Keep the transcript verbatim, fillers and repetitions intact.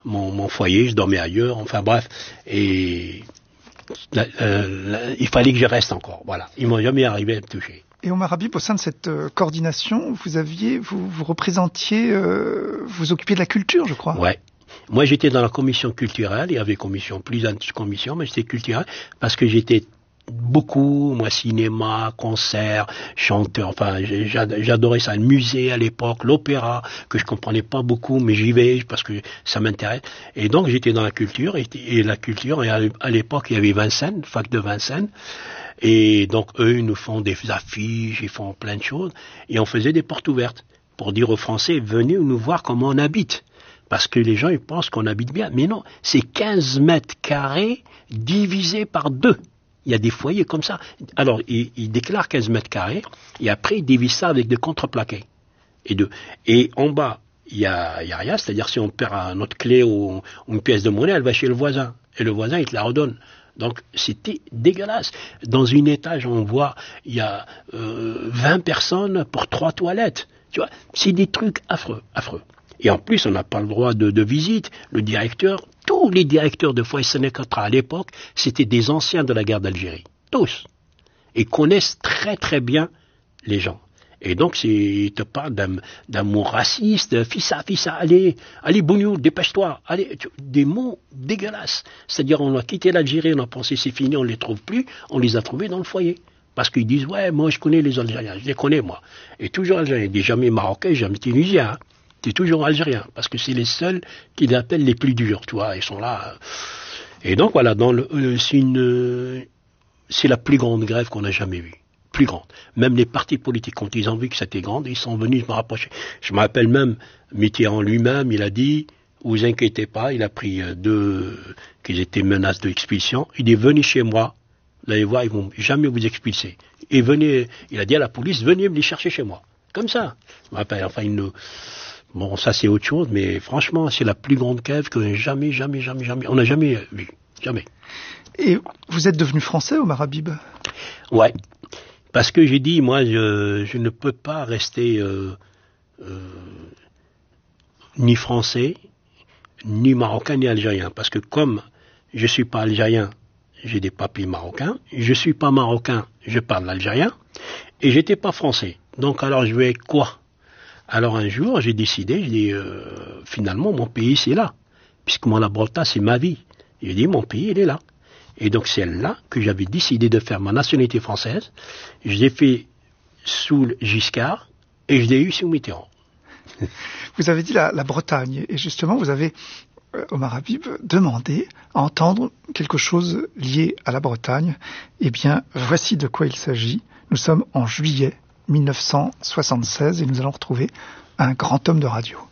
mon, mon foyer, je dormais ailleurs, enfin bref, et la, euh, la, il fallait que je reste encore, voilà. Ils m'ont jamais arrivé à me toucher. Et Omar Habib, au sein de cette euh, coordination, vous aviez, vous, vous représentiez, euh, vous occupiez de la culture, je crois. Ouais. Moi, j'étais dans la commission culturelle, il y avait commission, plus d'une commission, mais j'étais culturel, parce que j'étais beaucoup, moi, cinéma, concert, chanteur, enfin, j'adorais ça, le musée à l'époque, l'opéra, que je comprenais pas beaucoup, mais j'y vais parce que ça m'intéresse. Et donc, j'étais dans la culture, et, et la culture, et à l'époque, il y avait Vincennes, fac de Vincennes, et donc, eux, ils nous font des affiches, ils font plein de choses, et on faisait des portes ouvertes pour dire aux Français, venez nous voir comment on habite. Parce que les gens, ils pensent qu'on habite bien. Mais non, c'est quinze mètres carrés divisés par deux. Il y a des foyers comme ça. Alors, ils, ils déclarent quinze mètres carrés, et après, ils divisent ça avec des contreplaqués. Et, de, et en bas, il y a, il y a rien, c'est-à-dire si on perd notre clé ou, ou une pièce de monnaie, elle va chez le voisin. Et le voisin, il te la redonne. Donc, c'était dégueulasse. Dans une étage, on voit, il y a euh, vingt personnes pour trois toilettes. Tu vois, c'est des trucs affreux, affreux. Et en plus, on n'a pas le droit de, de visite. Le directeur, tous les directeurs de Foyer Sénécatra à l'époque, c'était des anciens de la guerre d'Algérie. Tous. Et connaissent très très bien les gens. Et donc, c'est, ils te parlent d'amour raciste, fais ça, fais ça, allez, allez, Bougnou, dépêche-toi, allez, des mots dégueulasses. C'est-à-dire, on a quitté l'Algérie, on a pensé c'est fini, on les trouve plus, on les a trouvés dans le foyer. Parce qu'ils disent, ouais, moi je connais les Algériens, je les connais moi. Et toujours Algériens, ils disent jamais Marocains, jamais Tunisiens. Hein. C'est toujours Algériens, parce que c'est les seuls qu'ils appellent les plus durs, tu vois, ils sont là. Et donc voilà, dans le, euh, c'est une, c'est la plus grande grève qu'on a jamais vue. Plus grande. Même les partis politiques, quand ils ont vu que c'était grande, ils sont venus me rapprocher. Je me rappelle même, Mitterrand lui-même, il a dit, vous inquiétez pas, il a pris deux, qu'ils étaient menaces d'expulsion, il dit, venez chez moi, vous allez voir, ils vont jamais vous expulser. Et venez, il a dit à la police, venez me les chercher chez moi. Comme ça. Je me rappelle, enfin, il nous, bon, ça c'est autre chose, mais franchement, c'est la plus grande grève que jamais, jamais, jamais, jamais, on n'a jamais vu. Jamais. Et vous êtes devenu français, Omar Habib ? Ouais. Parce que j'ai dit, moi, je, je ne peux pas rester euh, euh, ni français, ni marocain, ni algérien. Parce que comme je suis pas algérien, j'ai des papiers marocains. Je suis pas marocain, je parle algérien. Et j'étais pas français. Donc alors je vais quoi ? Alors un jour, j'ai décidé, j'ai dit, euh, finalement, mon pays, c'est là. Puisque moi, la Bretagne, c'est ma vie. J'ai dit, mon pays, il est là. Et donc c'est là que j'avais décidé de faire ma nationalité française. Je l'ai fait sous Giscard et je l'ai eu sous Mitterrand. Vous avez dit la, la Bretagne, et justement vous avez, euh, Omar Habib, demandé à entendre quelque chose lié à la Bretagne. Eh bien, voici de quoi il s'agit. Nous sommes en juillet mille neuf cent soixante-seize et nous allons retrouver un grand homme de radio.